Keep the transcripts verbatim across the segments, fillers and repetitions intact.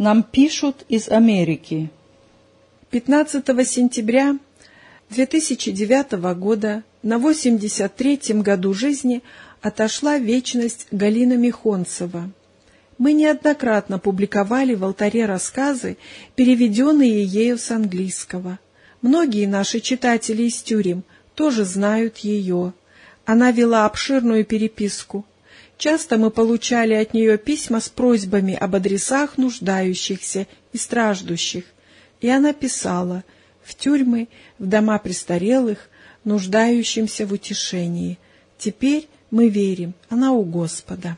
Нам пишут из Америки. пятнадцатого сентября две тысячи девятого года на восемьдесят третьем году жизни отошла в вечность Галина Михонцева. Мы неоднократно публиковали в алтаре рассказы, переведенные ею с английского. Многие наши читатели из тюрем тоже знают ее. Она вела обширную переписку. Часто мы получали от нее письма с просьбами об адресах нуждающихся и страждущих. И она писала в тюрьмы, в дома престарелых, нуждающимся в утешении. Теперь мы верим, она у Господа.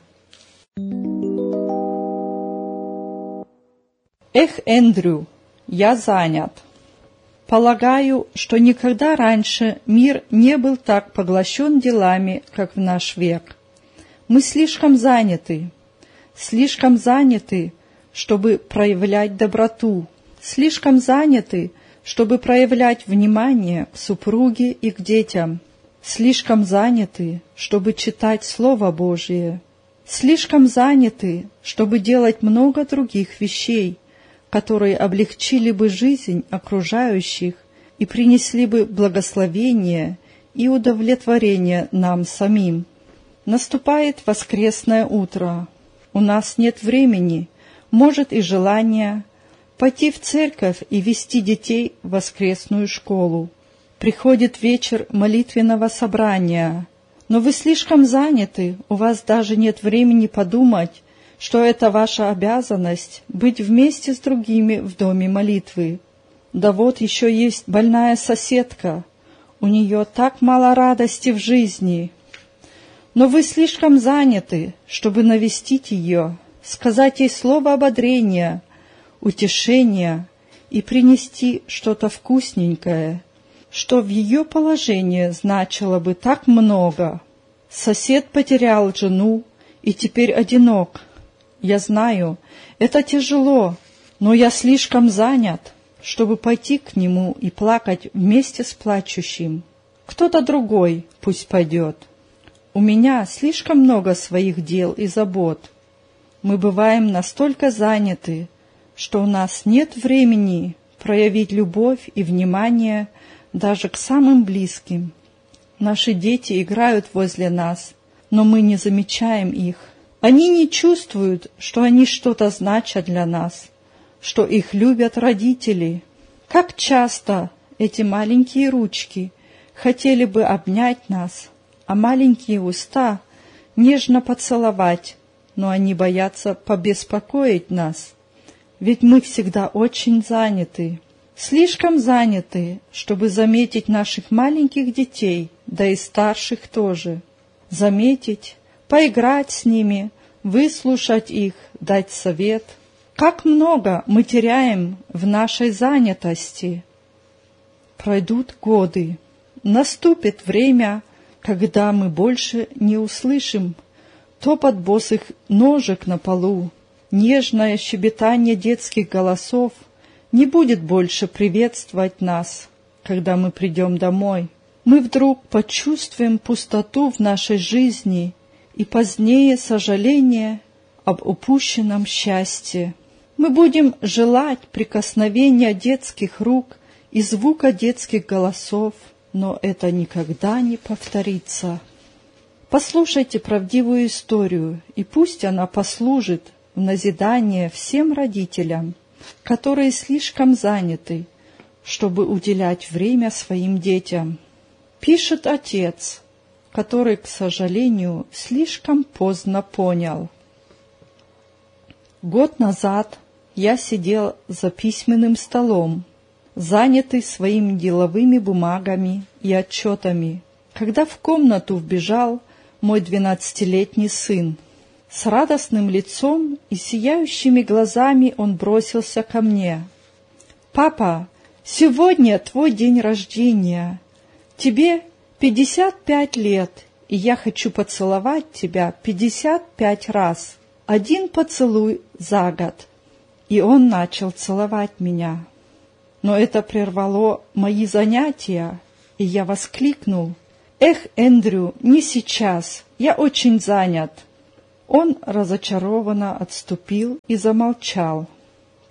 Эх, Эндрю, я занят. Полагаю, что никогда раньше мир не был так поглощен делами, как в наш век. Мы слишком заняты, слишком заняты, чтобы проявлять доброту, слишком заняты, чтобы проявлять внимание к супруге и к детям, слишком заняты, чтобы читать Слово Божие, слишком заняты, чтобы делать много других вещей, которые облегчили бы жизнь окружающих и принесли бы благословение и удовлетворение нам самим. Наступает воскресное утро. У нас нет времени, может и желания, пойти в церковь и вести детей в воскресную школу. Приходит вечер молитвенного собрания, но вы слишком заняты, у вас даже нет времени подумать, что это ваша обязанность быть вместе с другими в доме молитвы. Да вот еще есть больная соседка, у нее так мало радости в жизни. Но вы слишком заняты, чтобы навестить ее, сказать ей слово ободрения, утешения и принести что-то вкусненькое, что в ее положении значило бы так много. Сосед потерял жену и теперь одинок. Я знаю, это тяжело, но я слишком занят, чтобы пойти к нему и плакать вместе с плачущим. Кто-то другой пусть пойдет. У меня слишком много своих дел и забот. Мы бываем настолько заняты, что у нас нет времени проявить любовь и внимание даже к самым близким. Наши дети играют возле нас, но мы не замечаем их. Они не чувствуют, что они что-то значат для нас, что их любят родители. Как часто эти маленькие ручки хотели бы обнять нас, а маленькие уста нежно поцеловать, но они боятся побеспокоить нас, ведь мы всегда очень заняты, слишком заняты, чтобы заметить наших маленьких детей, да и старших тоже, заметить, поиграть с ними, выслушать их, дать совет. Как много мы теряем в нашей занятости. Пройдут годы, наступит время, когда мы больше не услышим топот босых ножек на полу, нежное щебетание детских голосов не будет больше приветствовать нас, когда мы придем домой. Мы вдруг почувствуем пустоту в нашей жизни и позднее сожаление об упущенном счастье. Мы будем желать прикосновения детских рук и звука детских голосов, но это никогда не повторится. Послушайте правдивую историю, и пусть она послужит в назидание всем родителям, которые слишком заняты, чтобы уделять время своим детям. Пишет отец, который, к сожалению, слишком поздно понял. Год назад я сидел за письменным столом, занятый своими деловыми бумагами и отчетами, когда в комнату вбежал мой двенадцатилетний сын. С радостным лицом и сияющими глазами он бросился ко мне. «Папа, сегодня твой день рождения. Тебе пятьдесят пять лет, и я хочу поцеловать тебя пятьдесят пять раз. Один поцелуй за год». И он начал целовать меня. Но это прервало мои занятия, и я воскликнул: «Эх, Эндрю, не сейчас, я очень занят». Он разочарованно отступил и замолчал.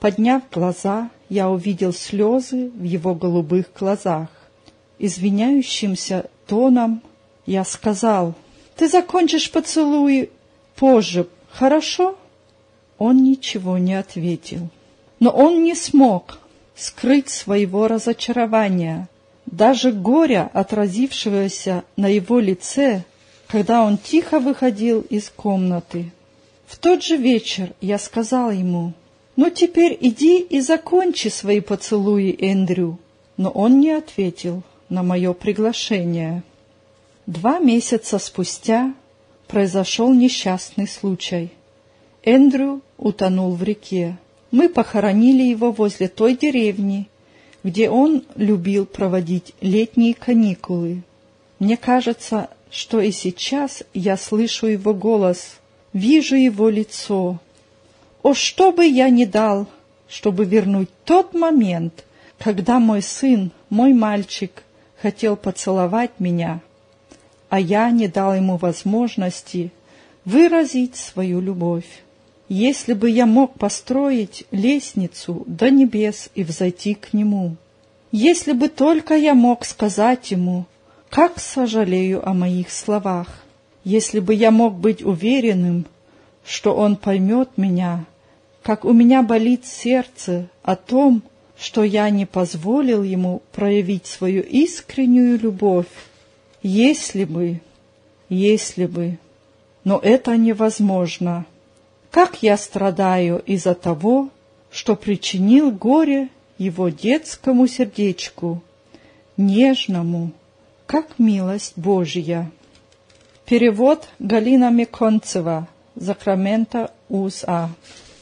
Подняв глаза, я увидел слезы в его голубых глазах. Извиняющимся тоном я сказал: «Ты закончишь поцелуй позже, хорошо?» Он ничего не ответил. Но он не смог скрыть своего разочарования, даже горя, отразившегося на его лице, когда он тихо выходил из комнаты. В тот же вечер я сказал ему: «Ну теперь иди и закончи свои поцелуи, Эндрю». Но он не ответил на мое приглашение. Два месяца спустя произошел несчастный случай. Эндрю утонул в реке. Мы похоронили его возле той деревни, где он любил проводить летние каникулы. Мне кажется, что и сейчас я слышу его голос, вижу его лицо. О, что бы я ни дал, чтобы вернуть тот момент, когда мой сын, мой мальчик, хотел поцеловать меня, а я не дал ему возможности выразить свою любовь. Если бы я мог построить лестницу до небес и взойти к нему, если бы только я мог сказать ему, как сожалею о моих словах, если бы я мог быть уверенным, что он поймет меня, как у меня болит сердце о том, что я не позволил ему проявить свою искреннюю любовь. Если бы, если бы, но это невозможно. Как я страдаю из-за того, что причинил горе его детскому сердечку, нежному, как милость Божья. Перевод Галина Меконцева, Сакраменто, У С А.